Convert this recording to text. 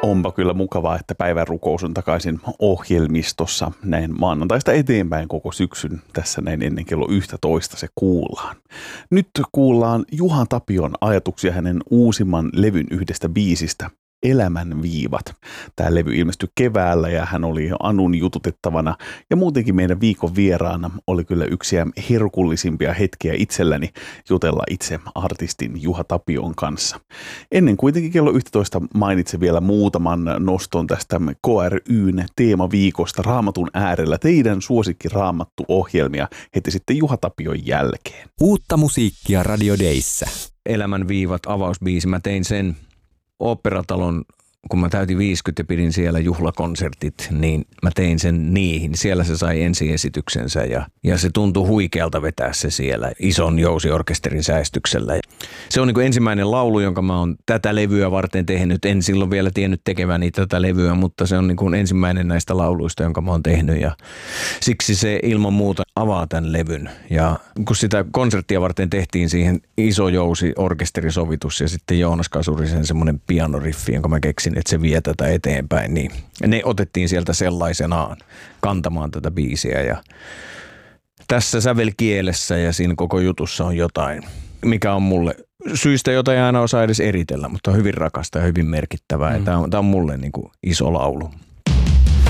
Onpa kyllä mukavaa, että päivän rukous on takaisin ohjelmistossa näin maanantaista eteenpäin koko syksyn. Tässä näin ennen kello 11 se kuullaan. Nyt kuullaan Juha Tapion ajatuksia hänen uusimman levyn yhdestä biisistä, Elämän viivat. Tämä levy ilmestyi keväällä ja hän oli Anun jututettavana ja muutenkin meidän viikon vieraana oli kyllä yksi herkullisimpia hetkiä itselläni jutella itse artistin Juha Tapion kanssa. Ennen kuitenkin kello 11 mainitsen vielä muutaman noston tästä KRY:n teemaviikosta Raamatun äärellä. Teidän suosikki Raamattu-ohjelmia heti sitten Juha Tapion jälkeen. Uutta musiikkia Radio Dayssä. Elämän viivat avausbiisi. Mä tein sen Oopperatalon, kun mä täytin 50 ja pidin siellä juhlakonsertit, niin mä tein sen niihin. Siellä se sai ensiesityksensä ja se tuntui huikealta vetää se siellä ison jousiorkesterin säestyksellä. Se on niin kuin ensimmäinen laulu, jonka mä oon tätä levyä varten tehnyt. En silloin vielä tiennyt tekeväni tätä levyä, mutta se on niin kuin ensimmäinen näistä lauluista, jonka mä oon tehnyt ja siksi se ilman muuta avaa tämän levyn. Ja kun sitä konserttia varten tehtiin siihen iso jousiorkesterisovitus ja sitten Joonas Kasurisen semmoinen pianoriffi, jonka mä keksin, että se vie tätä eteenpäin, niin ne otettiin sieltä sellaisenaan kantamaan tätä biisiä ja tässä sävelkielessä ja siinä koko jutussa on jotain, mikä on mulle syistä, jota ei aina osaa edes eritellä, mutta on hyvin rakasta ja hyvin merkittävää ja tämä on mulle niin kuin iso laulu.